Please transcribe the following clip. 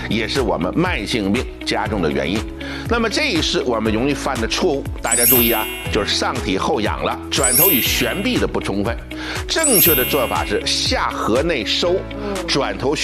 也是我们慢性病加重的原因。那么这一式我们容易犯的错误，大家注意啊，就是上体后仰了，转头与悬臂的不充分。正确的做法是下颌内收，转头